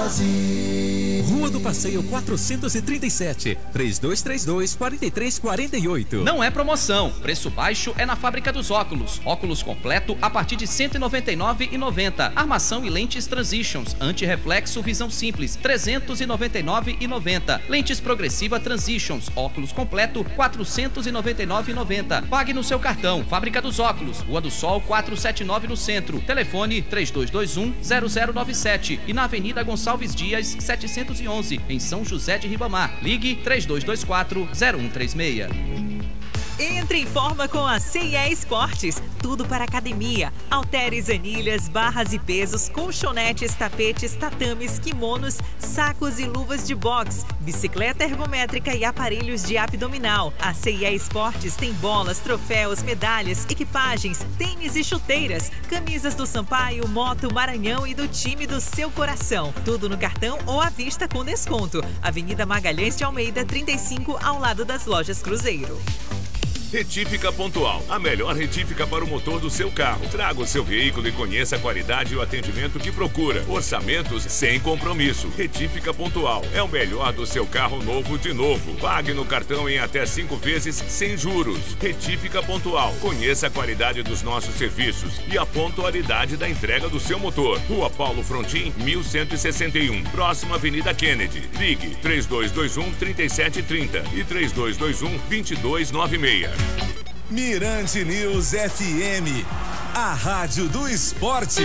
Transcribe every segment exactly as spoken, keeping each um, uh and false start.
Ozzy. Rua do Passeio quatrocentos e trinta e sete, três dois três dois, quatro três quatro oito. Não é promoção, preço baixo é na Fábrica dos Óculos. Óculos completo a partir de cento e noventa e nove reais e noventa centavos. Armação e lentes Transitions, anti-reflexo, visão simples, trezentos e noventa e nove reais e noventa centavos. Lentes progressiva Transitions, óculos completo, quatrocentos e noventa e nove reais e noventa centavos. Pague no seu cartão. Fábrica dos Óculos, Rua do Sol quatrocentos e setenta e nove no centro. Telefone três dois dois um, zero zero nove sete e na Avenida Gonçalves Dias setecentos e onze, em São José de Ribamar. Ligue três dois dois quatro, zero um três seis. Entre em forma com a C e E Esportes. Tudo para academia. Halteres, anilhas, barras e pesos, colchonetes, tapetes, tatames, kimonos, sacos e luvas de boxe, bicicleta ergométrica e aparelhos de abdominal. A C e E Esportes tem bolas, troféus, medalhas, equipagens, tênis e chuteiras, camisas do Sampaio, Moto, Maranhão e do time do seu coração. Tudo no cartão ou à vista com desconto. Avenida Magalhães de Almeida, trinta e cinco, ao lado das lojas Cruzeiro. Retífica Pontual, a melhor retífica para o motor do seu carro. Traga o seu veículo e conheça a qualidade e o atendimento que procura. Orçamentos sem compromisso. Retífica Pontual é o melhor do seu carro novo de novo. Pague no cartão em até cinco vezes sem juros. Retífica Pontual. Conheça a qualidade dos nossos serviços e a pontualidade da entrega do seu motor. Rua Paulo Frontin, mil cento e sessenta e um, próxima Avenida Kennedy. Ligue três dois dois um, três sete três zero e três dois dois um, dois dois nove seis. Mirante News F M, a rádio do esporte.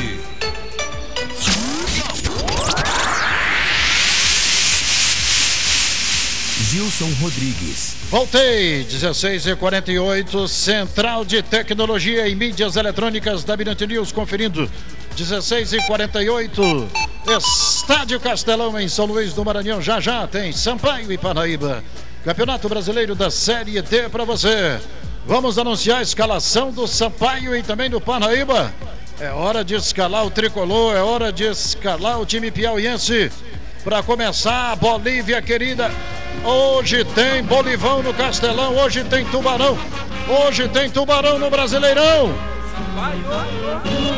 Gilson Rodrigues. Voltei, dezesseis e quarenta e oito, Central de Tecnologia e Mídias Eletrônicas da Mirante News, conferindo, dezesseis e quarenta e oito, Estádio Castelão em São Luís do Maranhão, já já tem Sampaio e Parnaíba, Campeonato Brasileiro da Série D para você. Vamos anunciar a escalação do Sampaio e também do Parnaíba. É hora de escalar o tricolor, é hora de escalar o time piauiense. Para começar, Bolívia querida, hoje tem Bolivão no Castelão, hoje tem Tubarão, hoje tem Tubarão no Brasileirão. Sampaio.